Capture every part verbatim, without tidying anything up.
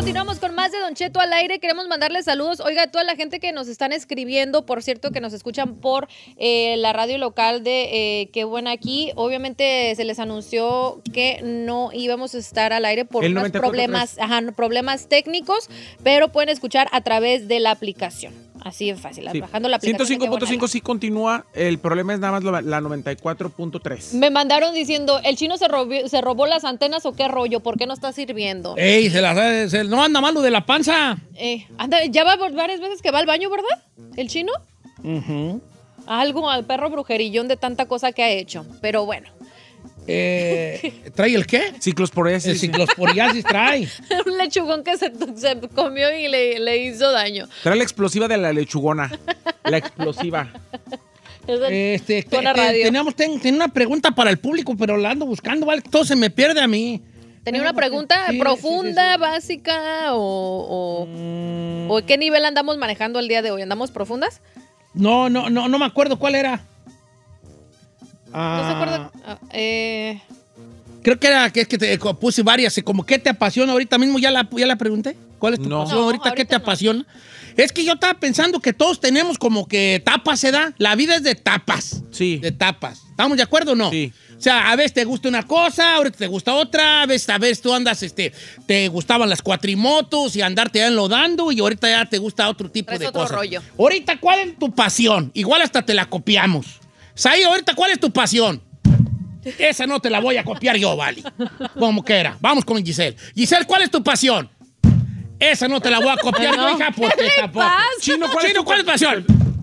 continuamos con más de Don Cheto al aire. Queremos mandarle saludos. Oiga, a toda la gente que nos están escribiendo, por cierto, que nos escuchan por eh, la radio local de eh, Qué Buena Aquí. Obviamente se les anunció que no íbamos a estar al aire por unos problemas, ajá, problemas técnicos, pero pueden escuchar a través de la aplicación. Así de fácil, sí. Bajando la aplicación. ciento cinco punto cinco sí continúa, el problema es nada más la, la noventa y cuatro punto tres. Me mandaron diciendo, ¿el chino se robó, se robó las antenas o qué rollo? ¿Por qué no está sirviendo? Ey, se la, se, no anda malo de la panza. Eh, anda, ya va varias veces que va al baño, ¿verdad? ¿El chino? Uh-huh. Algo al perro brujerillón de tanta cosa que ha hecho, pero bueno. Eh, ¿Trae el qué? Ciclosporiasis. El ciclosporiasis trae. Un lechugón que se, se comió y le, le hizo daño. Trae la explosiva de la lechugona. La explosiva. Es el, este, te, te, teníamos ten, ten una pregunta para el público, pero la ando buscando, ¿vale? Todo se me pierde a mí. ¿Tenía una pregunta sí, profunda, sí, sí, sí. básica o, o, mm. o qué nivel andamos manejando el día de hoy? ¿Andamos profundas? No, no, no, no me acuerdo cuál era. Ah, ¿no se acuerda? Ah, eh. Creo que era que es que te puse varias, como ¿qué te apasiona? Ahorita mismo ya la, ya la pregunté. ¿Cuál es tu no. pasión? No, ahorita, ahorita ¿qué te no. apasiona? Es que yo estaba pensando que todos tenemos como que etapas, ¿se da? La vida es de etapas. Sí. De etapas. ¿Estamos de acuerdo o no? Sí. O sea, a veces te gusta una cosa, ahorita te gusta otra, a veces, a veces tú andas, este, te gustaban las cuatrimotos y andarte ya enlodando y ahorita ya te gusta otro tipo Traes de otro cosas. rollo. Ahorita, ¿cuál es tu pasión? Igual hasta te la copiamos. Saí, ahorita, ¿cuál es tu pasión? Esa no te la voy a copiar yo, vale. Como quiera. Vamos con Giselle. Giselle, ¿cuál es tu pasión? Esa no te la voy a copiar no. yo, hija, porque tampoco. Chino, ¿cuál, Chino, es, ¿cuál es tu pasión?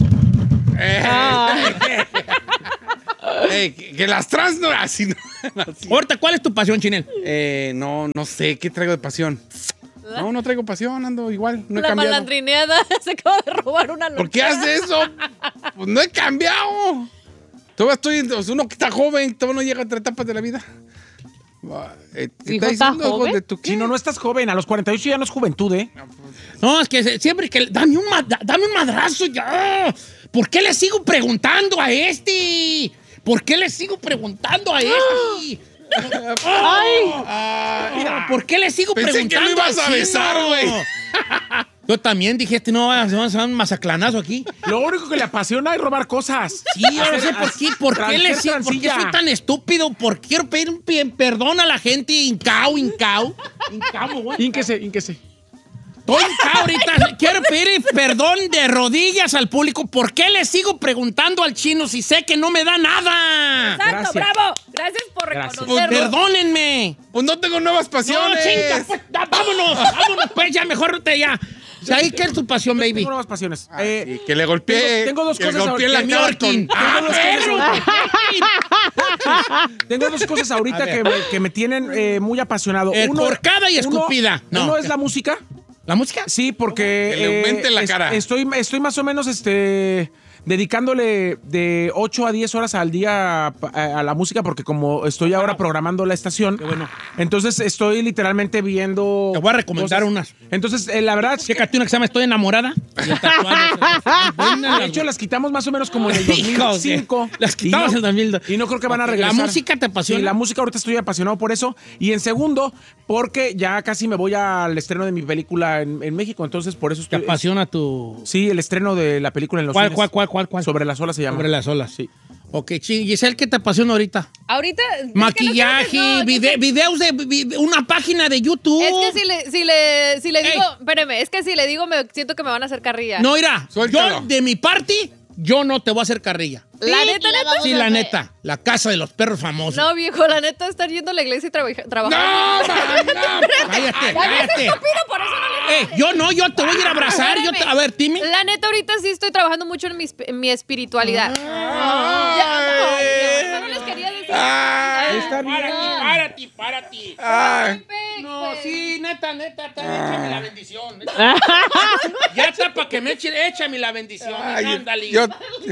Eh, que, que las trans no así no. Así. Ahorita, ¿cuál es tu pasión, Chinel? Eh, no, no sé, ¿qué traigo de pasión? No, no traigo pasión, ando igual, no he La cambiado. malandrineada se acaba de robar una lonchera. ¿Por qué haces eso? Pues no he cambiado. Todavía estoy, pues uno que está joven, todavía no llega a tres etapas de la vida. Eh, ¿Qué ¿Hijo, está está diciendo, joven? de tu qué? Si no, no estás joven. A los cuarenta y ocho ya no es juventud, ¿eh? No, es que siempre que... Dame un, dame un madrazo ya. ¿Por qué le sigo preguntando a este? ¿Por qué le sigo preguntando a este? ¡Ay! Ay, ¿por qué le sigo Pensé preguntando? Que lo ibas a besar, güey. Yo también dije, este no va a ser un mazaclanazo aquí. Lo único que le apasiona es robar cosas. Sí, yo no sé por qué, por qué, le, por qué soy tan estúpido. ¿Por qué quiero pedir un perdón a la gente? Incao, incao. Incao, güey. Ínquese, ínquese. Estoy incao ahorita. Quiero pedir perdón de rodillas al público. ¿Por qué le sigo preguntando al chino si sé que no me da nada? Exacto, Gracias. bravo. Gracias por Gracias. reconocerlo. Perdónenme. Pues no tengo nuevas No, pasiones. chinga, pues, da, vámonos, vámonos, pues ya, mejor te ya. O sea, ¿qué es tu pasión, baby? Tengo nuevas pasiones. Ah, eh, sí, que le golpeé. Tengo, tengo dos que cosas le golpeé ahorita. la cara con... Ah, Tengo dos perro. cosas, tengo dos cosas ahorita que me, que me tienen eh, muy apasionado. Eh, corcada y escupida. Uno, No. uno es la música. ¿La música? Sí, porque Que le aumente la es- cara. Estoy, estoy más o menos este, dedicándole de ocho a diez horas al día a, a- a la música, porque como estoy ahora programando la estación, Qué bueno. entonces estoy literalmente viendo... Te voy a recomendar cosas. unas. Entonces, eh, la verdad, Chécate una que se llama Estoy enamorada. Y el tatuaje. de hecho, las quitamos más o menos como en el dos mil Hijos, cinco. las quitamos Y en el dos mil dos. Y no creo que van a La regresar. música te apasiona. Sí, la música ahorita estoy apasionado por eso. Y en segundo, porque ya casi me voy al estreno de mi película en, en México. Entonces, por eso Te estoy... apasiona tu... Sí, el estreno de la película en los ¿Cuál, cines. cuál, cuál, cuál, cuál? Sobre las olas se llama. Sobre las olas, sí. Ok, sí. Giselle, ¿qué te apasiona ahorita? Ahorita. Maquillaje, es que no, no, vide- es que- videos de vi- una página de YouTube. Es que si le, si le, si le Ey. digo, espérame, es que si le digo, me siento que me van a hacer carrilla. No, mira, Suéltalo. yo de mi parte, yo no te voy a hacer carrilla. La neta, neta. Sí, la neta, la casa de los perros famosos. No, viejo, la neta, estar yendo a la iglesia y trabaja- trabajando. No, man, no. Cállate, Ya ves, cállate. estúpido, por eso no le Eh, yo no, yo te voy a ir a abrazar. Yo te- a ver, Timmy. La neta, ahorita sí estoy trabajando mucho en mi, esp- en mi espiritualidad. Ay. Ya, no, yo no les quería decir. Ay. Está bien. Párate, párate. Ay. No, sí, neta, neta, neta, échame la bendición. neta. Ya está para que me echen, échame la bendición. Ay, ándale. yo,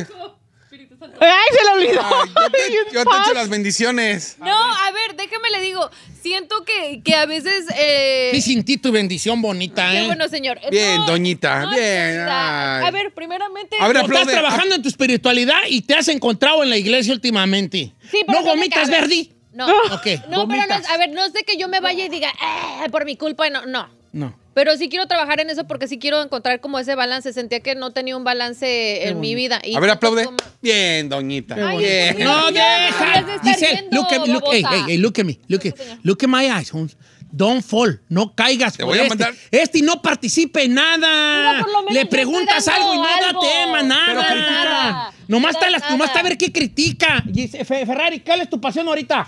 ¡Ay, se lo olvidó! ay, yo te, yo te echo las bendiciones. No, a ver, déjame le digo. Siento que, que a veces. Eh, Sí, sentí tu bendición bonita, qué ¿eh? bueno, señor. Bien, No, doñita, no, bien, señorita. ay. A ver, primeramente. A ver, Tú estás aplaude. trabajando en tu espiritualidad y te has encontrado en la iglesia últimamente. Sí, pero ¿No no me gomitas, cabe. Verdi? No. Ok. No, pero no, Gomitas. es- a ver, no es de que yo me vaya y diga, "Eh, por mi culpa, no, no. No. Pero sí quiero trabajar en eso porque sí quiero encontrar como ese balance. Sentía que no tenía un balance en mi vida. Y A ver, siento aplaude. como- Bien, doñita. Ay, Bien. Dios mío. No, Ya, deja. deberías de estar Giselle, viendo, look at me, look, hey, babosa. hey, hey, look at me, look at, señor. look at my eyes, Holmes. Don't fall, no caigas Te por voy a este. mandar- Este no participe en nada. Pero por lo menos Le yo preguntas estoy algo y dando no da algo. tema, Pero nada. critica. Nada. Nomás está, Nada. las, nomás está a ver qué critica. Gise- Fe- Ferrari, ¿cuál es tu pasión ahorita?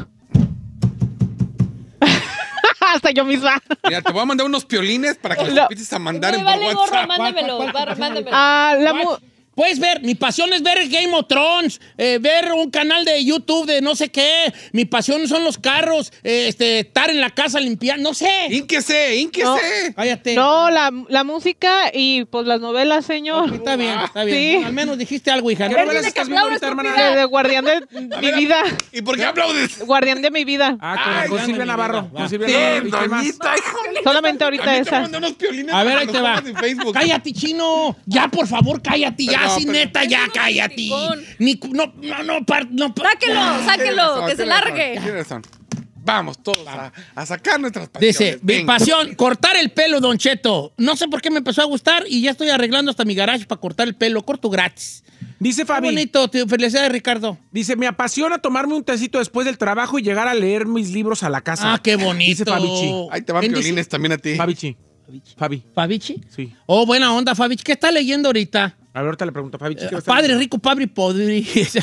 Hasta yo misma. Mira, te voy a mandar unos piolines para que los No. empieces a mandar Me en vale por gorro, WhatsApp. mándamelo. ¿Cuál, cuál, cuál, va- mándamelo. Ah, la mu- What? Puedes ver, mi pasión es ver Game of Thrones, eh, ver un canal de YouTube de no sé qué. Mi pasión son los carros, eh, este, estar en la casa limpiando, no sé. ¡Ínquese, ínquese! Cállate. no, la, la música y pues las novelas, señor. Está bien, está bien. Sí. Bueno, al menos dijiste algo, hija. ¿Qué ¿no? novelas dile que estás viendo aplaudas, ahorita, estúpida. hermana? De, de guardián de mi vida. ¿Y por qué aplaudes? Guardián de mi vida. Ah, con, Ay, con ya Silvia me Navarro. olvidé, Con va. Silvia Sí. Navarro. ¿Y qué más? Solamente A mí ahorita te esa. mandé unos piolines A ver, para ahí que te los va. pongas en Facebook. Cállate, chino. Ya, por favor, cállate. Ya, Perdón, sí, perdón. neta, ya, Es un cállate. criticón. Ni, no, no, no, par- no. par- Sáquelo, Ah. Tienes sáquelo, razón, que se tienes razón, largue. tienes razón. Vamos todos a, a sacar nuestras pasiones. Dice, mi Venga. pasión, cortar el pelo, Don Cheto. No sé por qué me empezó a gustar y ya estoy arreglando hasta mi garage para cortar el pelo. Corto gratis. Dice Qué Fabi. bonito, tío. Felicidades, Ricardo. Dice, me apasiona tomarme un tecito después del trabajo y llegar a leer mis libros a la casa. Ah, qué bonito. Dice Fabichi. Ahí te van ¿Quién dice? piolines también a ti. Fabichi. Fabi. ¿Fabichi? Sí. Oh, buena onda, Fabichi. ¿Qué está leyendo ahorita? A ver, ahorita le pregunto a Fabichi. ¿qué va a estar Padre leyendo? rico, padre pobre.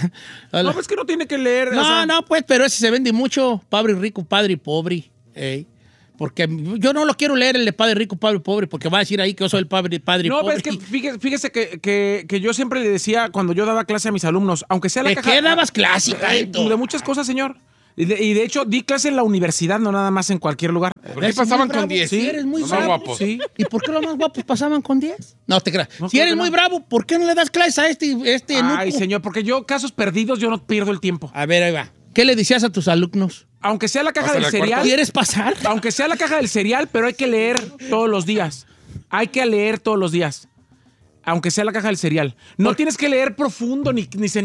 No, pues que no tiene que leer. o No, sea, no, pues, pero ese se vende mucho. Padre rico, padre pobre. Ey. Porque yo no lo quiero leer el de padre rico, padre pobre, porque va a decir ahí que yo soy el padre, padre No, pobre. pero es que fíjese, fíjese que, que, que yo siempre le decía cuando yo daba clase a mis alumnos, aunque sea la ¿De caja... qué dabas clase, Eh, Carito? de muchas cosas, señor. Y de, y de hecho, di clase en la universidad, no nada más en cualquier lugar. ¿Por qué Eres pasaban muy con bravo, diez? sí, eres muy Los más bravo. guapos. Sí. ¿Y por qué los más guapos pasaban con diez? No te creas. No, si creo eres que muy no. bravo, ¿por qué no le das clases a este, este Ay, nuco? señor, porque yo, casos perdidos, yo no pierdo el tiempo. A ver, ahí va. ¿Qué le decías a tus alumnos? Aunque sea la caja Pásale del al cuarto. cereal, ¿Quieres pasar? aunque sea la caja del cereal, pero hay que leer todos los días. Hay que leer todos los días. Aunque sea la caja del cereal. No tienes que leer profundo, ni, ni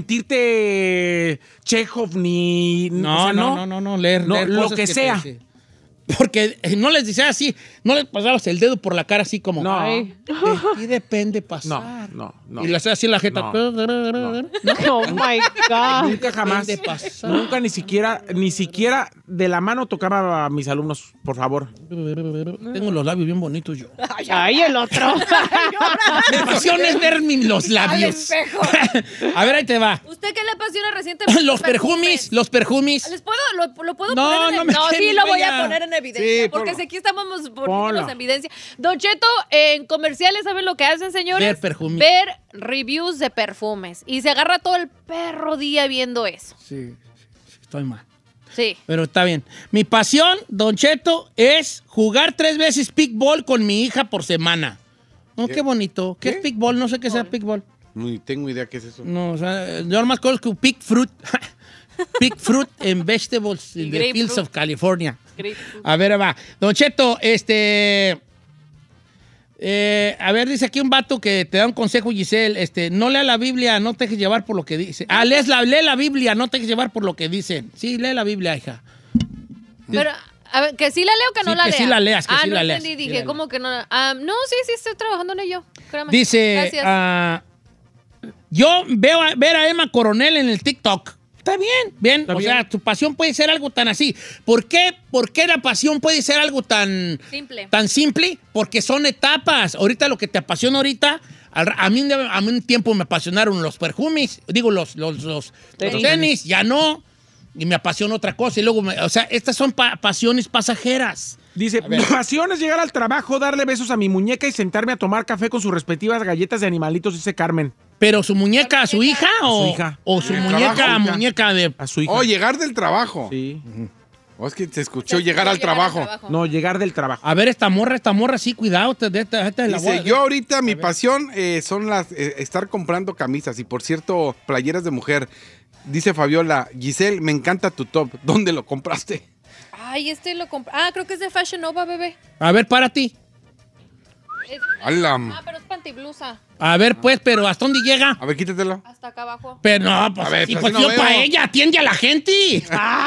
sentirte Chekhov, ni... No, o sea, no, no, no, no, leer, No, leer lo cosas que te- sea. sí. Porque eh, no les decía así, no les pasabas el dedo por la cara así como... No. Ay, de ti depende pasar. No, no, no. Y le hacía así en la jeta. No. Oh my God. Nunca jamás. Depende pasar. Nunca ni siquiera, ni siquiera de la mano tocaba a mis alumnos, por favor. Tengo los labios bien bonitos yo. Ay, el otro. Mi pasión es ver mi- los labios. Al espejo. A ver, ahí te va. ¿Usted qué le apasiona recientemente? Los perfumes, los perfumes. ¿Les puedo, lo, lo puedo No, poner en no ev- me No, quede sí lo voy a bella. poner en evidencia. Sí, porque ponlo. si aquí estamos poniéndonos Ponlo. en evidencia. Don Cheto, en comerciales, ¿saben lo que hacen, señores? Ver perfumes. Ver reviews de perfumes. Y se agarra todo el perro día viendo eso. Sí, estoy mal. Sí. Pero está bien. Mi pasión, Don Cheto, es jugar tres veces pickball con mi hija por semana. No, qué, bonito. ¿Qué, ¿Qué? es pickball? No sé qué sea pickball. Ni tengo idea qué es eso. No, o sea, yo nomás conozco pick fruit. Pick fruit and vegetables in the grapefruit. fields of California. Grapefruit. A ver, va. Don Cheto, este... eh, a ver, dice aquí un vato que te da un consejo, Giselle. Este, no lea la Biblia, no te dejes llevar por lo que dice. Ah, lees la, lee la Biblia, no te dejes llevar por lo que dicen. Sí, lee la Biblia, hija. Pero, a ver, ¿que sí la leo o que no Sí, la que lea? sí la leas, que ah, sí no la leas, entendí, sí dije, la ¿cómo que no? Ah, no, sí, sí, estoy trabajando en ello. Créame. Dice, Gracias. ah, yo veo a, ver a Emma Coronel en el TikTok. Está bien, bien. Está o bien. sea, tu pasión puede ser algo tan así. ¿Por qué? ¿Por qué la pasión puede ser algo tan Simple. tan simple? Porque son etapas. Ahorita lo que te apasiona ahorita, al- a mí, a mí un tiempo me apasionaron los perfumes, digo, los, los, los, los Tenis. tenis, ya no. Y me apasiona otra cosa. Y luego, me- o sea, estas son pa- pasiones pasajeras. Dice, mi pasión es llegar al trabajo, darle besos a mi muñeca y sentarme a tomar café con sus respectivas galletas de animalitos, dice Carmen. ¿Pero su muñeca a su hija o su hija. o su En el muñeca trabajo, hija. muñeca de... A su hija. Oh, llegar del trabajo. Sí. O es que se escuchó llegar al trabajo. No, llegar del trabajo. A ver, esta morra, esta morra, sí, cuidado. Esta, esta, esta es la Dice, boda. yo ahorita mi pasión eh, son las eh, estar comprando camisas y por cierto, playeras de mujer. Dice Fabiola, Giselle, me encanta tu top. ¿Dónde lo compraste? Ay, este lo compré. Ah, creo que es de Fashion Nova, bebé. A ver, para ti. Es- ¡Hala! Ah, pero es panty. y blusa. A ver, pues, pero ¿hasta dónde llega? A ver, quítatelo. Hasta acá abajo. Pero no, pues, A ver, sí, pues, pues así no yo para veo. ella, atiende a la gente.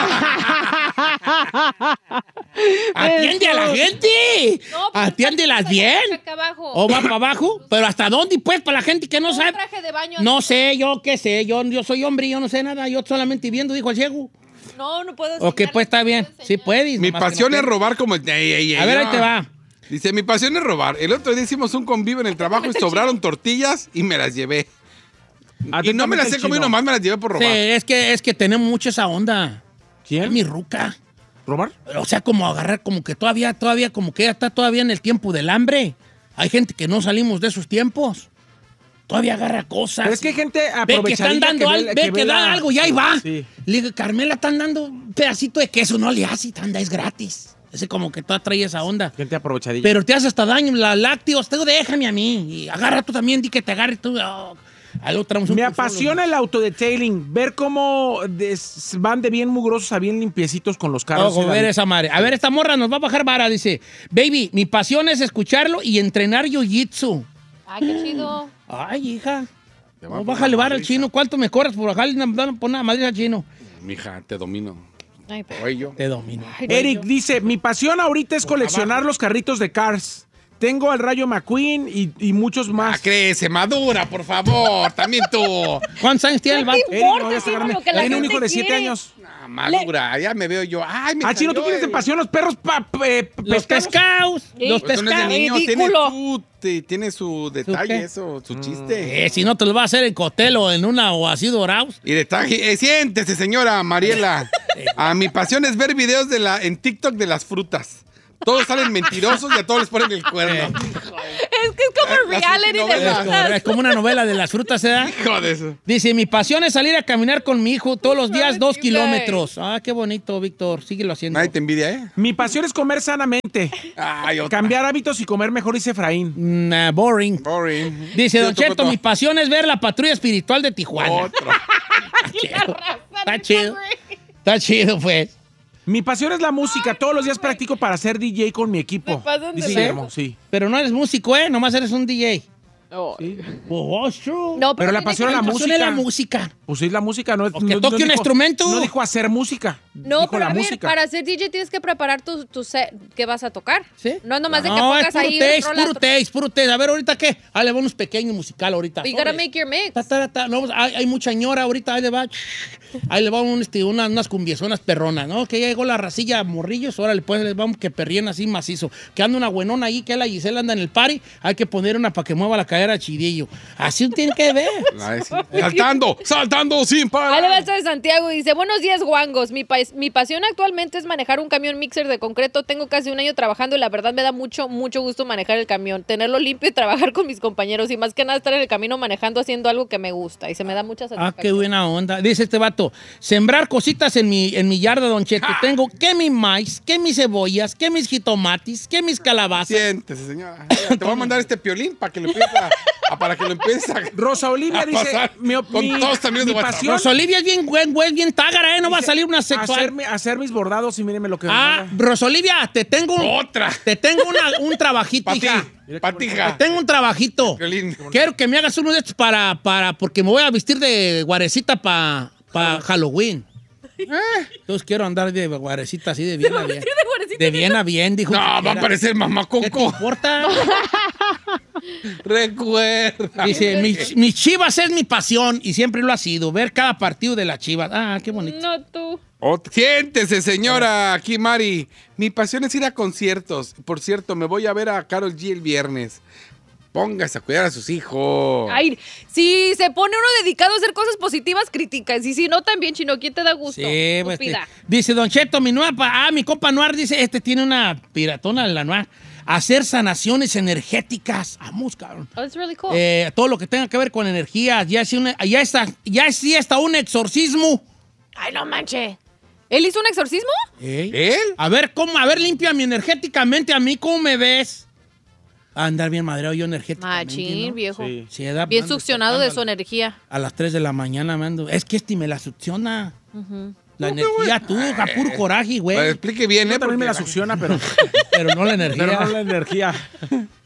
Atiende a la gente. No, pues, Atiéndelas hasta bien. acá abajo. ¿O va para abajo? ¿Pero hasta dónde, pues, para la gente que no Un sabe? traje de baño. No sé, yo qué sé, yo, yo soy hombre, yo no sé nada, yo solamente viendo, dijo el ciego. No, no puedo Ok, enseñarle, pues está no bien, puedo sí enseñar. puedes. Mi nomás que pasión no es puedes. robar como... Ey, ey, ey, A ver, ahí no. te va. Dice, mi pasión es robar. El otro día hicimos un convivio en el trabajo y sobraron tortillas y me las llevé. Y no me las he comido nomás, me las llevé por Sí, robar. es que, es que tenemos mucho esa onda. ¿Quién? Es mi ruca. ¿Robar? O sea, como agarrar, como que todavía, todavía, como que ella está todavía en el tiempo del hambre. Hay gente que no salimos de esos tiempos. Todavía agarra cosas. Pero es que hay gente Ve que están aprovechadilla dando ve- algo, ve que, ve dan la- algo y ahí va. Sí. Le digo, Carmela, están dando un pedacito de queso, no le hace, anda, es gratis. Ese como que toda trae esa onda. Gente aprovechadilla. Pero te hace hasta daño, la lácteos, tú déjame a mí. Y agarra tú también, di que te agarre tú. Oh, al otro traemos un Me pulsón, apasiona el autodetailing, ver cómo des- van de bien mugrosos a bien limpiecitos con los carros. Ojo, a ver esa madre. A ver, esta morra nos va a bajar vara. Dice, baby, mi pasión es escucharlo y entrenar jiu-jitsu. Ay, qué chido. Ay, hija. Te va a No, poner bájale una vara al madriza. chino. ¿Cuánto me cobras por bajarle una, una, una madriza al chino? Mija, te domino. Ay, pero- Oye, yo. Te domino. Eric dice, mi pasión ahorita es coleccionar los carritos de Cars. Tengo al Rayo McQueen y, y muchos Ah, más. crece, madura, por favor. También tú. ¿Cuántos años tiene el vato? ¿Qué Eric, importa, no, ya está Chino, grande. lo que la Tiene un gente hijo de siete quiere? años. Ah, madura, ya me veo yo. Ay, me Ah, Chino, ¿tú salió tienes el- en pasión los perros pa, pe- Los pescados? pescados. Sí. Los Pues eso no es de pescados. niño, tiene Ridículo. su, te- tiene su detalle, qué? eso, su chiste. Eh, si no te lo va a hacer en cóctel o en una o así dorados. Y detalle, eh, siéntese, señora Mariela. A mi pasión es ver videos de la, en TikTok de las frutas. Todos salen mentirosos y a todos les ponen el cuerno. Es que es como Las reality de novelas. Es como, frutas. es como una novela de las frutas, ¿eh? Hijo de eso. Dice, mi pasión es salir a caminar con mi hijo todos los días dos Ay, kilómetros. Ah, qué bonito, Víctor. Síguelo haciendo. Nadie te envidia, ¿eh? Mi pasión es comer sanamente. Ay, otra. Cambiar hábitos y comer mejor, dice Efraín. Nah, boring. Boring. Dice, Sí, Don otro, Cheto, otro. mi pasión es ver la patrulla espiritual de Tijuana. Otro. Está chido. Está chido, pues. Mi pasión es la música. Todos los días practico para ser D J con mi equipo. Se pasan de Dice lanza. Guillermo, sí. Pero no eres músico, ¿eh? Nomás eres un D J. Oh. Oh, it's true. No, Pero la tiene pasión que- a la Mi pasión es música. la música. Pues sí, la música no es. O que no- toque no un dijo- instrumento. No dijo hacer música. No, dijo pero la a ver, música. para ser D J tienes que preparar tu, tu set que vas a tocar. ¿Sí? No es nomás de que No, es pongas puro ahí taste, rolas- puro taste, puro taste. A ver, ¿ahorita qué? Ah, le va unos pequeños musical ahorita. You gotta Sobres. make your mix. Ta, ta, ta. No, hay, hay mucha ñora ahorita, ahí le va. Ahí le va un, este, una- unas cumbiezonas perronas, ¿no? Que ya llegó la racilla a morrillos, ahora le ponen, les vamos que perríen así macizo. Que anda una buenona ahí, que la Gisela anda en el party, hay que poner una para que mueva la cadera chidillo. Así tiene que ver. Ay, sí. Saltando, saltando sin Ahí le va parar. esto de Santiago y dice, buenos días, guangos. Mi, pais- mi pasión actualmente es manejar un camión mixer de concreto. Tengo casi un año trabajando y la verdad me da mucho, mucho gusto manejar el camión. Tenerlo limpio y trabajar con mis compañeros. Y más que nada estar en el camino manejando, haciendo algo que me gusta. Y se me da mucha Ah, satisfacción. qué buena onda. Dice este vato, sembrar cositas en mi, en mi yarda, Don Cheto. Tengo que mi maíz, que mis cebollas, que mis jitomates, que mis calabazas. Siéntese, señora. Mira, te voy a mandar este piolín para que lo empieces a, a- para que lo empieces a... Rosa Olivia a dice: pasar mi, con mi- todos también de mi WhatsApp. pasión. Rosa Olivia es bien, güey, güey, bien tágara, ¿eh? No va a dice, salir una sexual. Hacerme- hacer mis bordados y mírenme lo que. Ah, Rosolivia, te tengo un, Otra. te tengo una- un trabajito, Para ti, hija. para ti, hija. Te tengo un trabajito. Piolín. Quiero que me hagas uno de estos para, para, porque me voy a vestir de guarecita para pa Halloween. Entonces quiero andar de guarecita así de bien a bien. De bien a bien, dijo. No, que va a quiera. parecer mamá ¿Qué te Coco. importa? Recuerda. Dice, mis, mis Chivas es mi pasión y siempre lo ha sido, ver cada partido de las Chivas. Ah, qué bonito. No tú. Ot- Siéntese, señora. Aquí, Mari. Mi pasión es ir a conciertos. Por cierto, me voy a ver a Karol G el viernes. Póngase a cuidar a sus hijos. Ay, si se pone uno dedicado a hacer cosas positivas, críticas. Y si no, también, chino, ¿quién te da gusto? Sí, pues, Estúpida. este, dice Don Cheto, mi nueva, pa- ah, mi compa Noir dice, este tiene una piratona de la Noir, hacer sanaciones energéticas. Vamos, cabrón. Oh, it's really cool. Eh, todo lo que tenga que ver con energía, ya sí una, ya está, ya sí está un exorcismo. Ay, no manche. ¿Él hizo un exorcismo? Ey. ¿Él? A ver, ¿cómo? A ver, límpiame energéticamente a mí, ¿cómo me ves? A andar bien madreado yo energéticamente, Machín, ¿no? viejo. Sí. Sí, da- Bien ando succionado de su despertando energía. A las tres de la mañana me ando. Es que este me la succiona. La energía, tú, a puro coraje, güey. Pues, explique bien, Yo ¿eh? también me la Porque- succiona, pero, Pero no la energía. pero no la energía.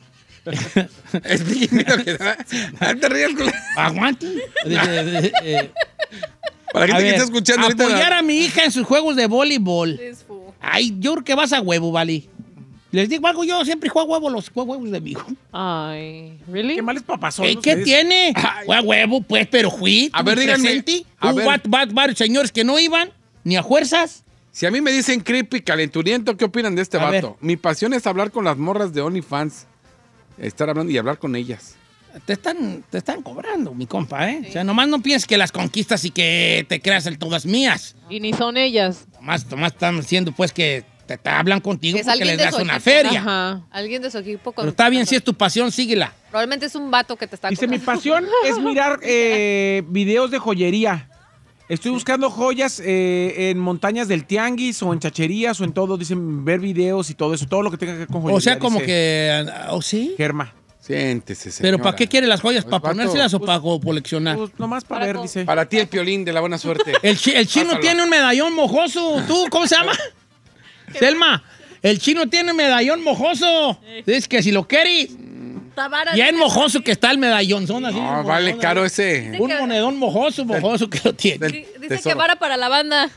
Explíqueme lo que da. No te rías con la- Aguante. De- de- de- eh, Para la a gente que ver, está escuchando ahorita. apoyar la- a mi hija en sus juegos de voleibol. Es fu- Ay, yo creo que vas a huevo, Vali. Les digo algo, yo siempre juego a huevo los juego a huevos de mi hijo. Ay, ¿really? Qué males papás son ¿Qué, ¿Qué ustedes. tiene? Juega a huevo, pues, pero fui. A ver, díganme. Presente. A Hubo ver. va- va- varios señores que no iban, ni a fuerzas. Si a mí me dicen creepy, calenturiento, ¿qué opinan de este A vato? ver. Mi pasión es hablar con las morras de OnlyFans. Estar hablando y hablar con ellas. Te están, te están cobrando, mi compa, ¿eh? O sea, nomás no pienses que las conquistas y que te creas el todas mías. Y ni son ellas. Nomás, nomás están diciendo, pues, que te, te hablan contigo Que es porque alguien les de das su una equipo. feria. Ajá. Alguien de su equipo. con- Pero está bien, si es tu pasión, síguela. Probablemente es un vato que te está Dice, mi cobrando. pasión es mirar eh, videos de joyería. Estoy buscando joyas eh, en montañas del tianguis o en chacherías o en todo. Dicen ver videos y todo eso. Todo lo que tenga que ver con joyería. O sea, como dice que... ¿O sí? Germa. Siéntese, señora. ¿Pero para qué quiere las joyas? Pues, ¿Para vato, ponérselas o pues, para coleccionar? Pues nomás para Para ver, co- dice. Para ti el piolín de la buena suerte. El, chi- el chino Pásalo. tiene un medallón mojoso. ¿Tú cómo se llama? Selma, el chino tiene medallón mojoso. Dice que si lo quieres, Tabara, bien dice- mojoso que está el medallón. Son así. No, un vale monedón, caro ese. Un monedón mojoso, mojoso que lo tiene. del- Dice que tesoro. vara para la banda.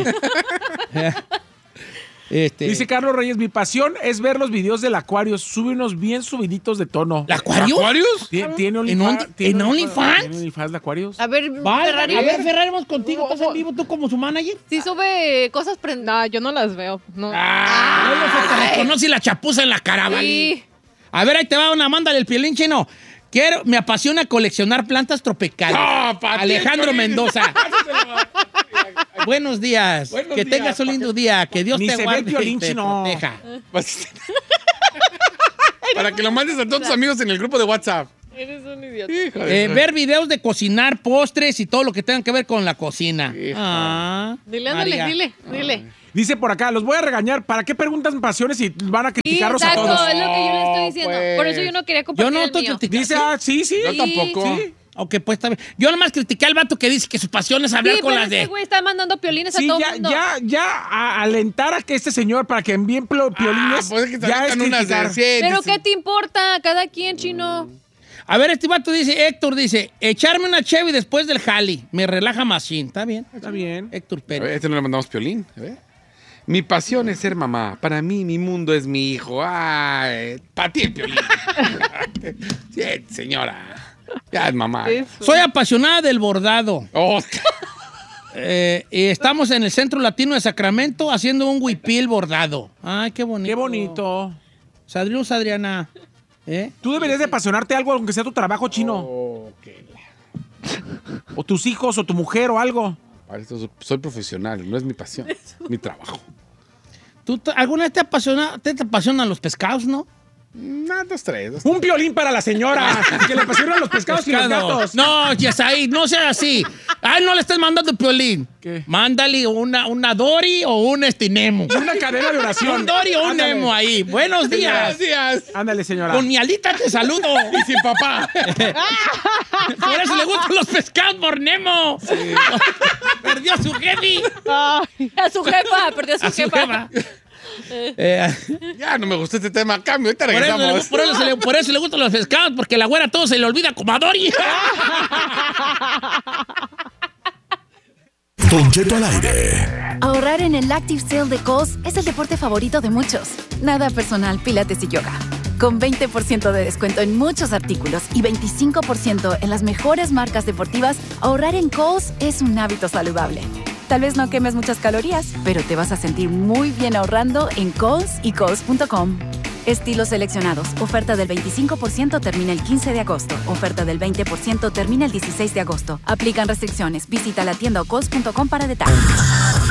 Este, Dice Carlos Reyes, mi pasión es ver los videos del Acuario. Sube unos bien subiditos de tono. ¿el Acuario? ¿Acuarios? Tie- ¿Tiene ¿En OnlyFans? Only- ¿Tiene en OnlyFans? ¿Tiene OnlyFans de Acuarios? A ver, Vale, Ferrari, a ver, Ferrari, vamos contigo. ¿Estás en vivo tú como su manager? sí sube cosas prendadas. No, yo no las veo. No. Ah, no le reconoce la chapuza en la cara, vale. Sí. A ver, ahí te va una, mándale el piolín chino. Quiero, me apasiona coleccionar plantas tropicales. No, pa' ti, Alejandro Piolín. Mendoza. Buenos días. Buenos que días, tengas un lindo día. Que Dios Ni te se ve guarde el Piolín y te chino. proteja. Pues- Para que lo mandes a todos tus amigos en el grupo de WhatsApp. Eres un idiota. Hijo de- Eh, ver videos de cocinar, postres y todo lo que tenga que ver con la cocina. Hijo. Ah, Dile, ándale, María. dile, dile. Dice por acá, los voy a regañar. ¿Para qué preguntan pasiones y van a Sí, criticarlos a exacto, todos? es lo que yo le estoy diciendo. pues. Por eso yo no quería Yo compartir no el estoy mío. criticando. Dice, ah, sí, sí. Yo Sí, tampoco. sí. Ok, pues está bien. Yo nomás critiqué al vato que dice que su pasión es hablar Sí, con pero las de... este güey está mandando piolines Sí, a todo ya, el mundo. ya, ya a alentar a que este señor para que envíen plo- piolines, Ah, pues es que se ya es aventan unas de criticar. cien, Pero dice- ¿qué te importa? Cada quien, chino. A ver, este vato dice, Héctor dice, echarme una Chevy después del jali. Me relaja machine. ¿Está bien? Está bien. Héctor A Pérez. ver, este no le mandamos piolín. A ver. Mi pasión es ser mamá. Para mí, mi mundo es mi hijo. Ay, para ti el piolín. Sí, señora. Ya es mamá. Eso. Soy apasionada del bordado. Oh, Eh, y estamos en el Centro Latino de Sacramento haciendo un huipil bordado. Ay, qué bonito. Qué bonito. Saludos, Adriana. ¿Eh? Tú deberías de apasionarte algo, aunque sea tu trabajo chino. oh, qué la- O tus hijos, o tu mujer, o algo. Para esto soy- soy profesional, no es mi pasión, es mi trabajo. ¿Tú te- alguna vez te, apasiona, te, te apasionan los pescados, no? Nada, dos, tres. Dos, Un piolín para la señora, que le apasionan los pescados y los Pescado. gatos. No, Yesaí, no sea así. Ay, no le estés mandando piolín. ¿Qué? Mándale una, una Dory o un Estinemo. Una cadena de oración. Un Dory o un Ándale. Nemo ahí. Buenos días. días. Ándale, señora. Con mi alita te saludo. Y sin papá. Por eso le gustan los pescados por Nemo. Perdió su jefe. Ay, A su jefa, perdió a su, A su jefa. jefa. Eh, Ya no me gustó este tema. Cambio, ahorita por, eso le, regresamos. por eso le- por eso le gustan los pescados, porque la güera todo se le olvida como a Dory. Don Cheto al aire. Ahorrar en el Active Sale de Kohl's es el deporte favorito de muchos. Nada personal, pilates y yoga. Con veinte por ciento de descuento en muchos artículos y veinticinco por ciento en las mejores marcas deportivas, ahorrar en Kohl's es un hábito saludable. Tal vez no quemes muchas calorías, pero te vas a sentir muy bien ahorrando en Kohl's y Kohl's punto com. Estilos seleccionados. Oferta del veinticinco por ciento termina el quince de agosto. Oferta del veinte por ciento termina el dieciséis de agosto. Aplican restricciones. Visita la tienda o Kohl's punto com para detalles.